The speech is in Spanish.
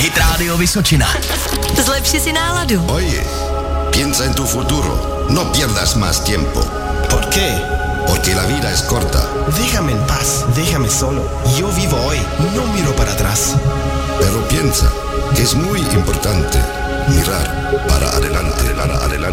Hit Radio Vysočina. Zlepši si náladu. Oye, piensa en tu futuro. No pierdas más tiempo. ¿Por qué? Porque la vida es corta. Déjame en paz, déjame solo. Yo vivo hoy, no miro para atrás. Pero piensa que es muy importante mirar para adelante.